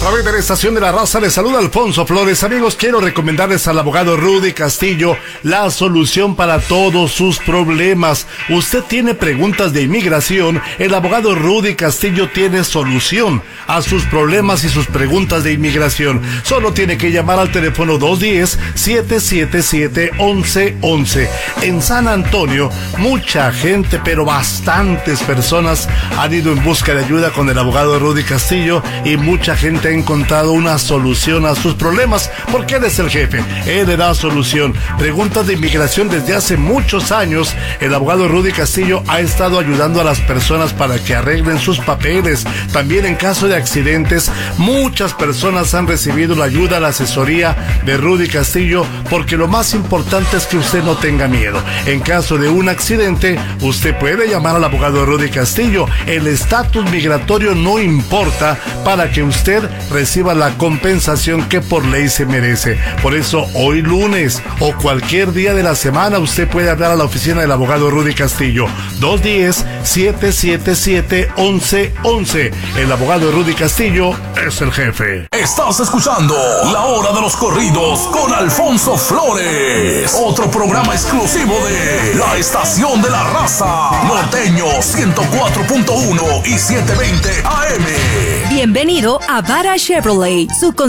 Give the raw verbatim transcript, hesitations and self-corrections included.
través de la Estación de la Raza les saluda Alfonso Flores. Amigos, quiero recomendarles al abogado Rudy Castillo la solución para todos sus problemas. Usted tiene preguntas de inmigración, el abogado Rudy Castillo tiene solución a sus problemas y sus preguntas de inmigración. Solo tiene que llamar al teléfono dos uno cero, siete siete siete, once once. En San Antonio, mucha gente, pero bastantes personas han ido en busca de ayuda con el abogado Rudy Castillo y mucha gente ha encontrado una solución a sus problemas porque él es el jefe, él le da solución. Preguntas de inmigración desde hace muchos años, el abogado Rudy Castillo ha estado ayudando a las personas para que arreglen sus papeles. También en caso de accidentes, muchas personas han recibido la ayuda, la asesoría de Rudy Castillo, porque lo más importante es que usted no tenga miedo. En caso de un accidente, usted puede llamar al abogado Rudy Castillo. El estatus migratorio no importa para que usted reciba la compensación que por ley se merece. Por eso hoy lunes o cualquier día de la semana usted puede hablar a la oficina del abogado Rudy Castillo. dos uno cero, siete siete siete, once once. El abogado Rudy Castillo es el jefe. Estás escuchando La Hora de los Corridos con Alfonso Flores, otro programa exclusivo de la Estación de la Raza, Norteño ciento cuatro punto uno y setecientos veinte A M. Bienvenido a Vara Chevrolet, su